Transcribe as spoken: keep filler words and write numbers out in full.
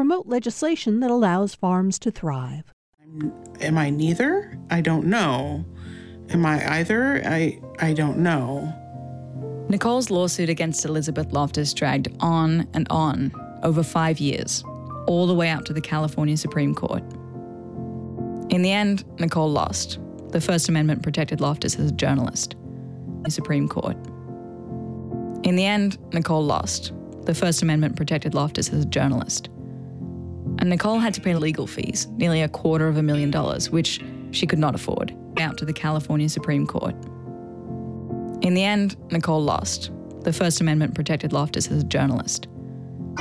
promote legislation that allows farms to thrive. Am I neither? I don't know. Am I either? I I don't know. Nicole's lawsuit against Elizabeth Loftus dragged on and on over five years, all the way out to the California Supreme Court. In the end, Nicole lost. The First Amendment protected Loftus as a journalist. The Supreme Court. In the end, Nicole lost. The First Amendment protected Loftus as a journalist. And Nicole had to pay legal fees, nearly a quarter of a million dollars, which she could not afford, out to the California Supreme Court. In the end, Nicole lost. The First Amendment protected Loftus as a journalist.